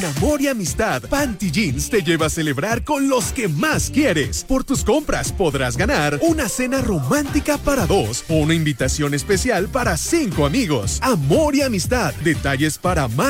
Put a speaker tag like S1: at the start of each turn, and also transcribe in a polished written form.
S1: Amor y amistad, Panty Jeans te lleva a celebrar con los que más quieres. Por tus compras podrás ganar una cena romántica para 2 o una invitación especial para 5 amigos. Amor y amistad, detalles para más.